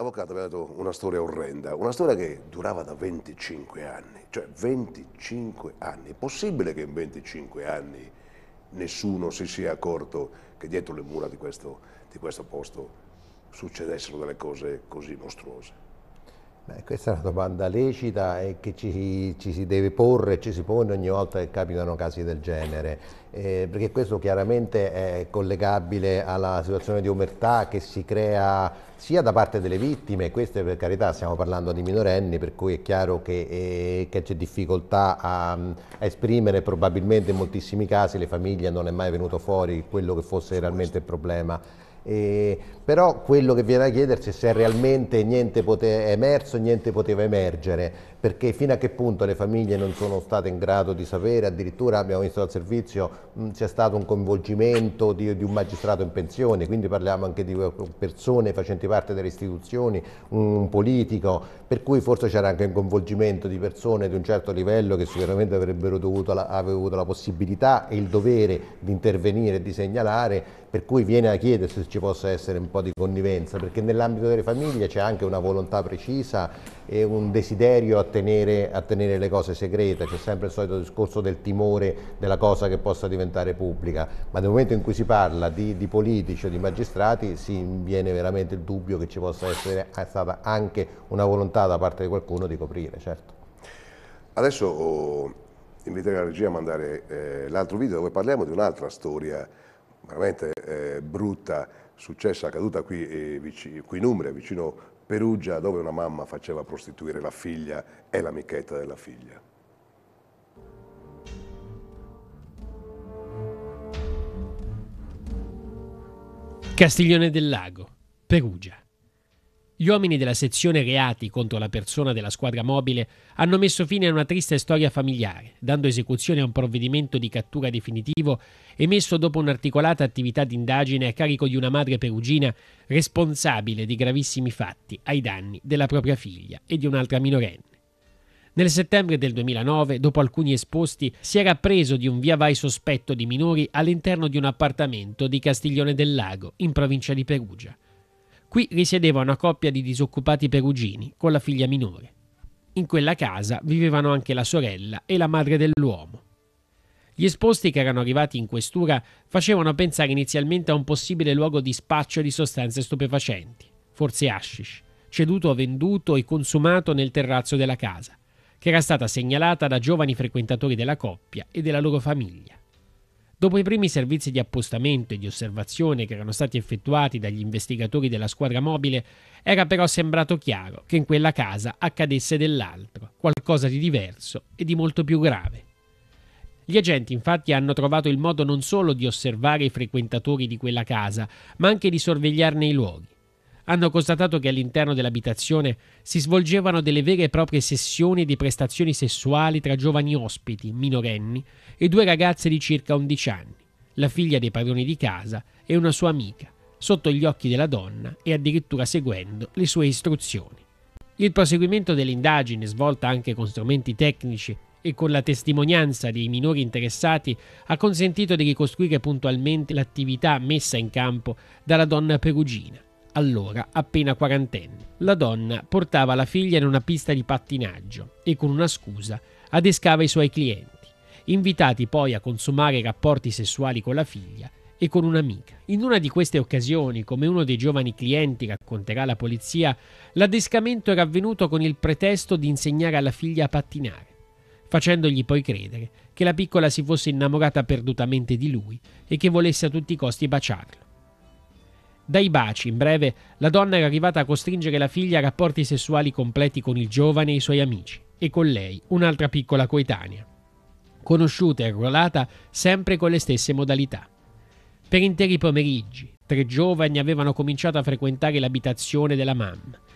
Avvocato, mi ha dato una storia orrenda, una storia che durava da 25 anni, cioè 25 anni. È possibile che in 25 anni nessuno si sia accorto che dietro le mura di questo posto succedessero delle cose così mostruose? Questa è una domanda lecita e che ci si deve porre, ci si pone ogni volta che capitano casi del genere, perché questo chiaramente è collegabile alla situazione di omertà che si crea sia da parte delle vittime, queste per carità stiamo parlando di minorenni, per cui è chiaro che c'è difficoltà a esprimere, probabilmente in moltissimi casi le famiglie non è mai venuto fuori quello che fosse realmente il problema. Però quello che viene da chiedersi è se realmente niente è emerso, niente poteva emergere, perché fino a che punto le famiglie non sono state in grado di sapere, addirittura abbiamo visto al servizio c'è stato un coinvolgimento di un magistrato in pensione, quindi parliamo anche di persone facenti parte delle istituzioni, un politico, per cui forse c'era anche un coinvolgimento di persone di un certo livello che sicuramente avrebbero avuto la possibilità e il dovere di intervenire e di segnalare, per cui viene a chiedersi se ci possa essere un po' di connivenza, perché nell'ambito delle famiglie c'è anche una volontà precisa e un desiderio a tenere le cose segrete, c'è sempre il solito discorso del timore della cosa che possa diventare pubblica, ma nel momento in cui si parla di politici o di magistrati si viene veramente il dubbio che ci possa essere stata anche una volontà da parte di qualcuno di coprire, certo. Adesso inviterei la regia a mandare l'altro video dove parliamo di un'altra storia veramente brutta, successa, accaduta qui in Umbria, vicino Perugia, dove una mamma faceva prostituire la figlia e l'amichetta della figlia. Castiglione del Lago, Perugia. Gli uomini della sezione reati contro la persona della squadra mobile hanno messo fine a una triste storia familiare, dando esecuzione a un provvedimento di cattura definitivo emesso dopo un'articolata attività di indagine a carico di una madre perugina responsabile di gravissimi fatti ai danni della propria figlia e di un'altra minorenne. Nel settembre del 2009, dopo alcuni esposti, si era appreso di un via vai sospetto di minori all'interno di un appartamento di Castiglione del Lago, in provincia di Perugia. Qui risiedeva una coppia di disoccupati perugini con la figlia minore. In quella casa vivevano anche la sorella e la madre dell'uomo. Gli esposti che erano arrivati in questura facevano pensare inizialmente a un possibile luogo di spaccio di sostanze stupefacenti, forse hashish, ceduto, venduto e consumato nel terrazzo della casa, che era stata segnalata da giovani frequentatori della coppia e della loro famiglia. Dopo i primi servizi di appostamento e di osservazione che erano stati effettuati dagli investigatori della squadra mobile, era però sembrato chiaro che in quella casa accadesse dell'altro, qualcosa di diverso e di molto più grave. Gli agenti infatti hanno trovato il modo non solo di osservare i frequentatori di quella casa, ma anche di sorvegliarne i luoghi. Hanno constatato che all'interno dell'abitazione si svolgevano delle vere e proprie sessioni di prestazioni sessuali tra giovani ospiti, minorenni, e due ragazze di circa 11 anni, la figlia dei padroni di casa e una sua amica, sotto gli occhi della donna e addirittura seguendo le sue istruzioni. Il proseguimento dell'indagine, svolta anche con strumenti tecnici e con la testimonianza dei minori interessati, ha consentito di ricostruire puntualmente l'attività messa in campo dalla donna perugina, allora appena quarantenne. La donna portava la figlia in una pista di pattinaggio e con una scusa adescava i suoi clienti, invitati poi a consumare rapporti sessuali con la figlia e con un'amica. In una di queste occasioni, come uno dei giovani clienti racconterà alla polizia, l'adescamento era avvenuto con il pretesto di insegnare alla figlia a pattinare, facendogli poi credere che la piccola si fosse innamorata perdutamente di lui e che volesse a tutti i costi baciarlo. Dai baci, in breve, la donna era arrivata a costringere la figlia a rapporti sessuali completi con il giovane e i suoi amici, e con lei, un'altra piccola coetanea, conosciuta e arruolata sempre con le stesse modalità. Per interi pomeriggi, 3 giovani avevano cominciato a frequentare l'abitazione della mamma,